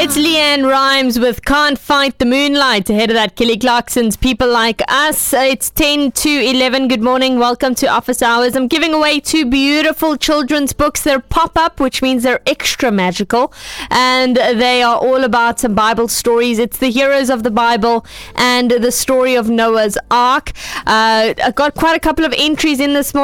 It's Leanne Rhymes with Can't Fight the Moonlight. Ahead of that, Kelly Clarkson's People Like Us. It's 10 to 11. Good morning. Welcome to Office Hours. I'm giving away 2 beautiful children's books. They're pop-up, which means they're extra magical. And they are all about some Bible stories. It's the heroes of the Bible and the story of Noah's Ark. I've got quite a couple of entries in this morning.